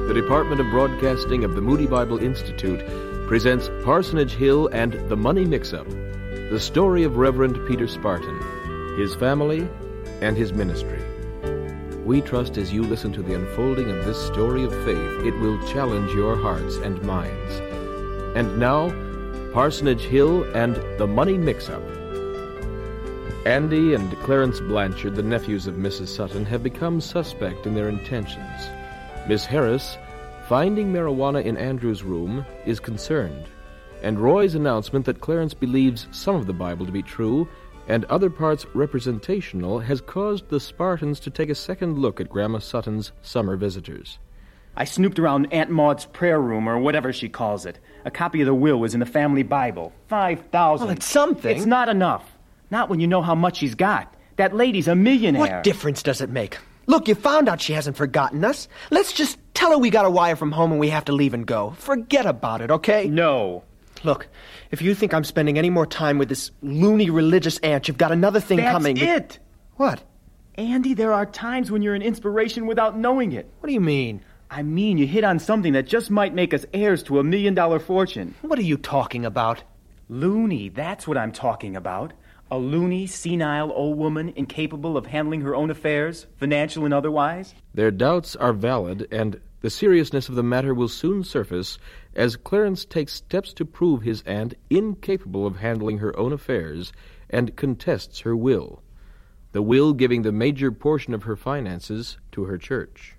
the Department of Broadcasting of the Moody Bible Institute presents Parsonage Hill and the Money Mix-Up, the story of Reverend Peter Spartan, his family, and his ministry. We trust as you listen to the unfolding of this story of faith, it will challenge your hearts and minds. And now, Parsonage Hill and the Money Mix-Up. Andy and Clarence Blanchard, the nephews of Mrs. Sutton, have become suspect in their intentions. Miss Harris, finding marijuana in Andrew's room, is concerned. And Roy's announcement that Clarence believes some of the Bible to be true and other parts representational has caused the Spartans to take a second look at Grandma Sutton's summer visitors. I snooped around Aunt Maud's prayer room, or whatever she calls it. A copy of the will was in the family Bible. $5,000. Well, it's something. It's not enough. Not when you know how much she's got. That lady's a millionaire. What difference does it make? Look, you found out she hasn't forgotten us. Let's just tell her we got a wire from home and we have to leave and go. Forget about it, okay? No. Look, if you think I'm spending any more time with this loony religious aunt, you've got another thing coming. That's it. What? Andy, there are times when you're an inspiration without knowing it. What do you mean? I mean, you hit on something that just might make us heirs to $1 million fortune. What are you talking about? Loony, that's what I'm talking about. A loony, senile old woman incapable of handling her own affairs, financial and otherwise. Their doubts are valid, and the seriousness of the matter will soon surface as Clarence takes steps to prove his aunt incapable of handling her own affairs and contests her will, the will giving the major portion of her finances to her church.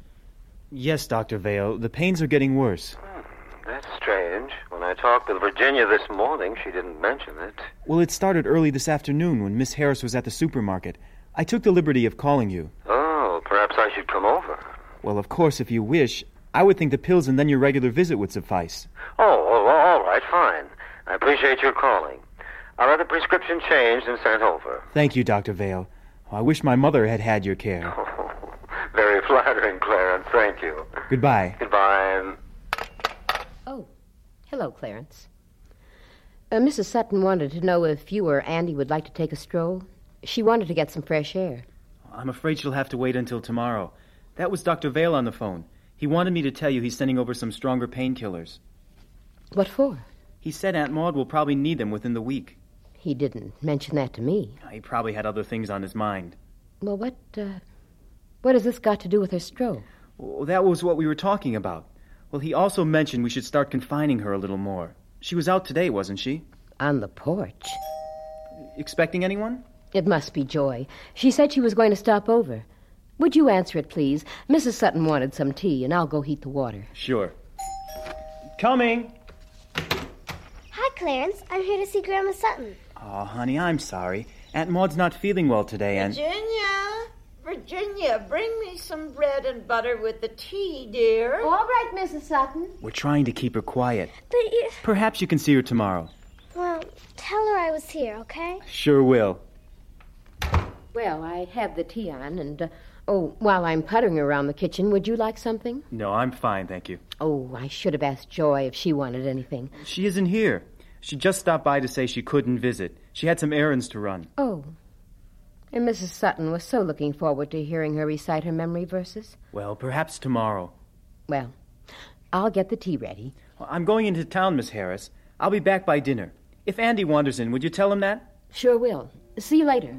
Yes, Dr. Vale, the pains are getting worse. That's strange. When I talked with Virginia this morning, she didn't mention it. Well, it started early this afternoon when Miss Harris was at the supermarket. I took the liberty of calling you. Oh, perhaps I should come over. Well, of course, if you wish, I would think the pills and then your regular visit would suffice. Oh, all right, fine. I appreciate your calling. I'll have the prescription changed and sent over. Thank you, Dr. Vale. I wish my mother had had your care. Oh, very flattering, Clarence. Thank you. Goodbye. Goodbye. Oh, hello, Clarence. Mrs. Sutton wanted to know if you or Andy would like to take a stroll. She wanted to get some fresh air. I'm afraid she'll have to wait until tomorrow. That was Dr. Vale on the phone. He wanted me to tell you he's sending over some stronger painkillers. What for? He said Aunt Maud will probably need them within the week. He didn't mention that to me. He probably had other things on his mind. Well, what has this got to do with her stroke? Well, that was what we were talking about. Well, he also mentioned we should start confining her a little more. She was out today, wasn't she? On the porch. Expecting anyone? It must be Joy. She said she was going to stop over. Would you answer it, please? Mrs. Sutton wanted some tea, and I'll go heat the water. Sure. Coming! Hi, Clarence. I'm here to see Grandma Sutton. Oh, honey, I'm sorry. Aunt Maud's not feeling well today, and... Virginia, bring me some bread and butter with the tea, dear. All right, Mrs. Sutton. We're trying to keep her quiet. But you... Perhaps you can see her tomorrow. Well, tell her I was here, okay? Sure will. Well, I have the tea on, and, while I'm puttering around the kitchen, would you like something? No, I'm fine, thank you. Oh, I should have asked Joy if she wanted anything. She isn't here. She just stopped by to say she couldn't visit. She had some errands to run. Oh. And Mrs. Sutton was so looking forward to hearing her recite her memory verses. Well, perhaps tomorrow. Well, I'll get the tea ready. Well, I'm going into town, Miss Harris. I'll be back by dinner. If Andy wanders in, would you tell him that? Sure will. See you later.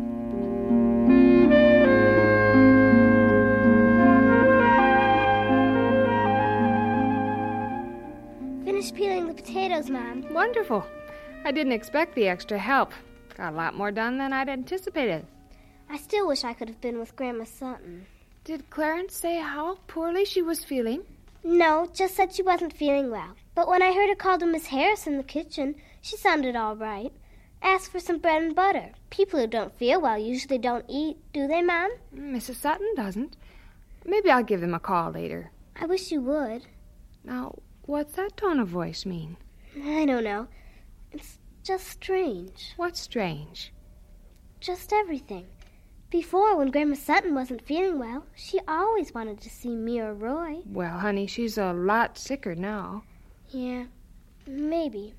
Finished peeling the potatoes, Mom. Wonderful. I didn't expect the extra help. Got a lot more done than I'd anticipated. I still wish I could have been with Grandma Sutton. Did Clarence say how poorly she was feeling? No, just said she wasn't feeling well. But when I heard her call to Miss Harris in the kitchen, she sounded all right. Asked for some bread and butter. People who don't feel well usually don't eat, do they, Mom? Mrs. Sutton doesn't. Maybe I'll give them a call later. I wish you would. Now, what's that tone of voice mean? I don't know. It's just strange. What's strange? Just everything. Before, when Grandma Sutton wasn't feeling well, she always wanted to see me or Roy. Well, honey, she's a lot sicker now. Yeah, maybe.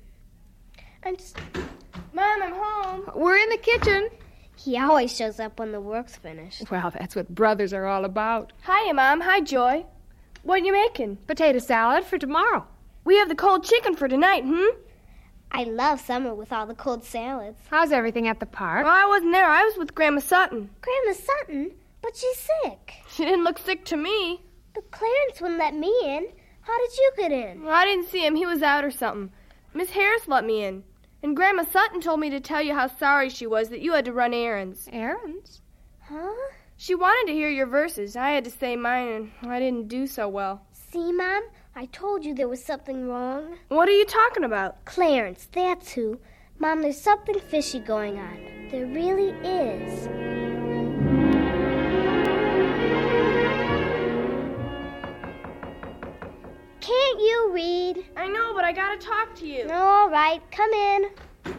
Mom, I'm home. We're in the kitchen. He always shows up when the work's finished. Well, that's what brothers are all about. Hiya, Mom. Hi, Joy. What are you making? Potato salad for tomorrow. We have the cold chicken for tonight, I love summer with all the cold salads. How's everything at the park? Well, I wasn't there. I was with Grandma Sutton. Grandma Sutton? But she's sick. She didn't look sick to me. But Clarence wouldn't let me in. How did you get in? Well, I didn't see him. He was out or something. Miss Harris let me in. And Grandma Sutton told me to tell you how sorry she was that you had to run errands. Errands? Huh? She wanted to hear your verses. I had to say mine, and I didn't do so well. See, Mom? I told you there was something wrong. What are you talking about? Clarence, that's who. Mom, there's something fishy going on. There really is. Can't you read? I know, but I gotta talk to you. All right, come in.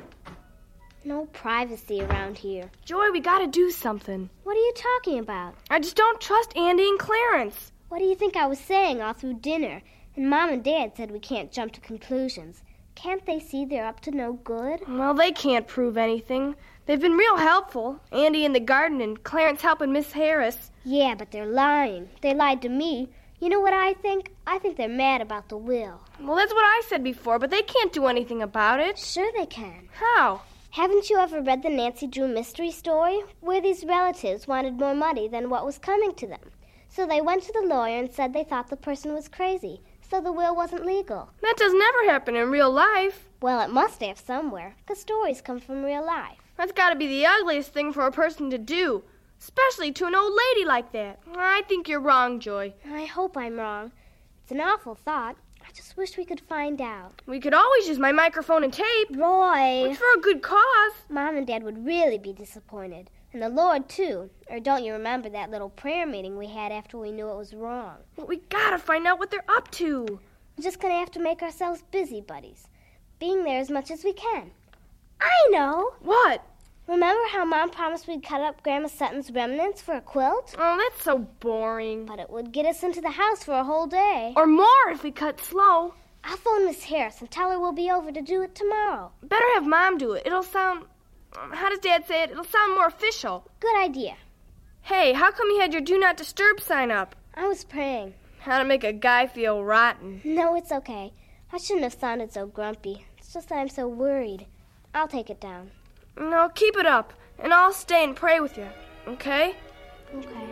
No privacy around here. Joy, we gotta do something. What are you talking about? I just don't trust Andy and Clarence. What do you think I was saying all through dinner? And Mom and Dad said we can't jump to conclusions. Can't they see they're up to no good? Well, they can't prove anything. They've been real helpful. Andy in the garden and Clarence helping Miss Harris. Yeah, but they're lying. They lied to me. You know what I think? I think they're mad about the will. Well, that's what I said before, but they can't do anything about it. Sure they can. How? Haven't you ever read the Nancy Drew mystery story? Where these relatives wanted more money than what was coming to them. So they went to the lawyer and said they thought the person was crazy. So the will wasn't legal. That does never happen in real life. Well, it must have somewhere, because stories come from real life. That's got to be the ugliest thing for a person to do, especially to an old lady like that. I think you're wrong, Joy. I hope I'm wrong. It's an awful thought. I just wish we could find out. We could always use my microphone and tape. Roy! It's for a good cause. Mom and Dad would really be disappointed. And the Lord, too. Or don't you remember that little prayer meeting we had after we knew it was wrong? But we gotta find out what they're up to. We're just gonna have to make ourselves busybodies. Being there as much as we can. I know! What? Remember how Mom promised we'd cut up Grandma Sutton's remnants for a quilt? Oh, that's so boring. But it would get us into the house for a whole day. Or more if we cut slow. I'll phone Miss Harris and tell her we'll be over to do it tomorrow. Better have Mom do it. It'll sound... how does Dad say it? It'll sound more official. Good idea. Hey, how come you had your Do Not Disturb sign up? I was praying. How to make a guy feel rotten. No, it's okay. I shouldn't have sounded so grumpy. It's just that I'm so worried. I'll take it down. No, keep it up, and I'll stay and pray with you, okay? Okay.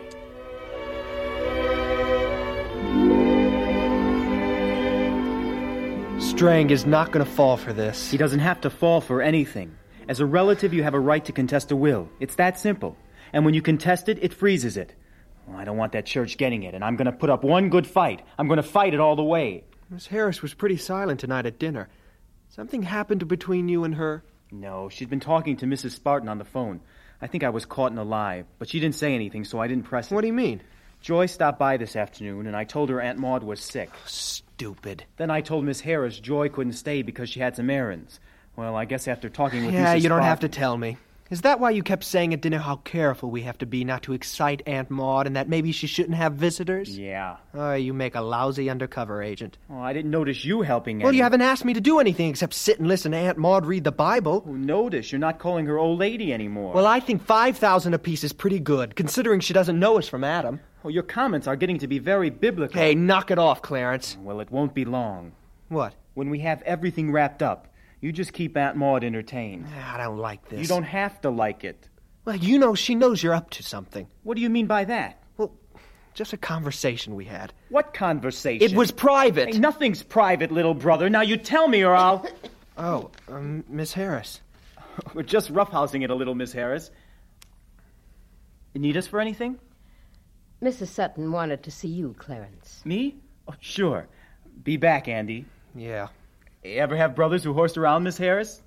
Strang is not going to fall for this. He doesn't have to fall for anything. As a relative, you have a right to contest a will. It's that simple. And when you contest it, it freezes it. Well, I don't want that church getting it, and I'm going to put up one good fight. I'm going to fight it all the way. Miss Harris was pretty silent tonight at dinner. Something happened between you and her? No, she'd been talking to Mrs. Spartan on the phone. I think I was caught in a lie, but she didn't say anything, so I didn't press it. What do you mean? Joy stopped by this afternoon, and I told her Aunt Maud was sick. Stupid. Then I told Miss Harris Joy couldn't stay because she had some errands. Well, I guess after talking with Mrs. Yeah, you don't Spartan... have to tell me. Is that why you kept saying at dinner how careful we have to be not to excite Aunt Maud and that maybe she shouldn't have visitors? Yeah. Oh, you make a lousy undercover agent. Oh, I didn't notice you helping Well, any. you haven't asked me to do anything except sit and listen to Aunt Maud read the Bible. Oh, notice you're not calling her old lady anymore. Well, I think 5,000 apiece is pretty good, considering she doesn't know us from Adam. Oh, your comments are getting to be very biblical. Hey, knock it off, Clarence. Well, it won't be long. What? When we have everything wrapped up, you just keep Aunt Maud entertained. I don't like this. You don't have to like it. Well, you know she knows you're up to something. What do you mean by that? Well, just a conversation we had. What conversation? It was private. Hey, nothing's private, little brother. Now you tell me or I'll... Oh, Miss Harris. We're just roughhousing it a little, Miss Harris. You need us for anything? Mrs. Sutton wanted to see you, Clarence. Me? Oh, sure. Be back, Andy. Yeah. Ever have brothers who horsed around, Miss Harris?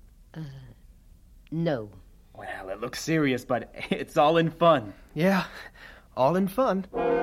No. Well, it looks serious, but it's all in fun. Yeah, all in fun.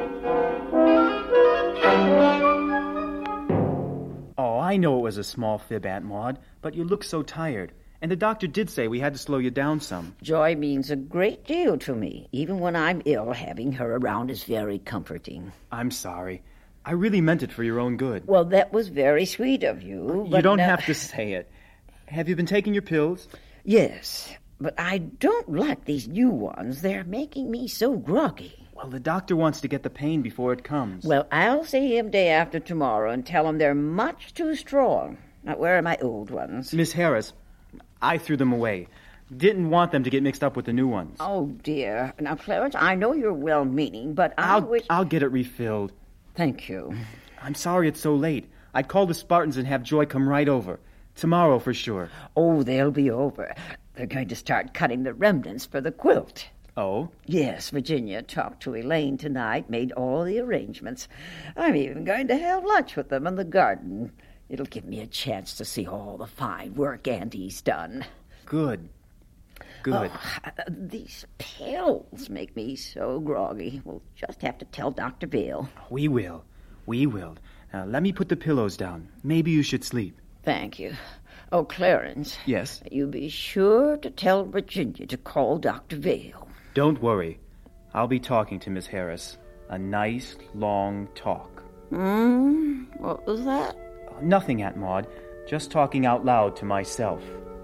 Oh, I know it was a small fib, Aunt Maud, but you look so tired. And the doctor did say we had to slow you down some. Joy means a great deal to me. Even when I'm ill, having her around is very comforting. I'm sorry. I really meant it for your own good. Well, that was very sweet of you. You don't have to say it. Have you been taking your pills? Yes, but I don't like these new ones. They're making me so groggy. Well, the doctor wants to get the pain before it comes. Well, I'll see him day after tomorrow and tell him they're much too strong. Now, where are my old ones? Miss Harris, I threw them away. Didn't want them to get mixed up with the new ones. Oh, dear. Now, Clarence, I know you're well-meaning, but I'll get it refilled. Thank you. I'm sorry it's so late. I'd call the Spartans and have Joy come right over. Tomorrow, for sure. Oh, they'll be over. They're going to start cutting the remnants for the quilt. Oh? Yes, Virginia talked to Elaine tonight, made all the arrangements. I'm even going to have lunch with them in the garden. It'll give me a chance to see all the fine work Andy's done. Good. Good. Oh, these pills make me so groggy. We'll just have to tell Dr. Vail. We will. Now, let me put the pillows down. Maybe you should sleep. Thank you. Oh, Clarence. Yes? You be sure to tell Virginia to call Dr. Vail. Don't worry. I'll be talking to Miss Harris. A nice, long talk. What was that? Nothing, Aunt Maud. Just talking out loud to myself.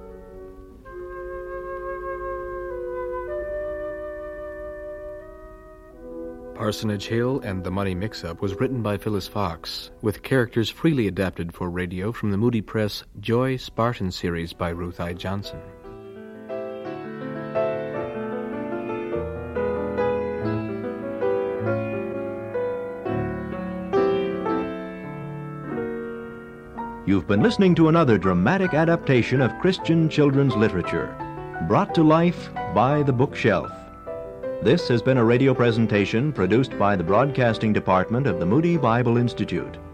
Parsonage Hill and the Money Mix-Up was written by Phyllis Fox, with characters freely adapted for radio from the Moody Press Joy Spartan series by Ruth I. Johnson. You've been listening to another dramatic adaptation of Christian children's literature, brought to life by The Bookshelf. This has been a radio presentation produced by the Broadcasting Department of the Moody Bible Institute.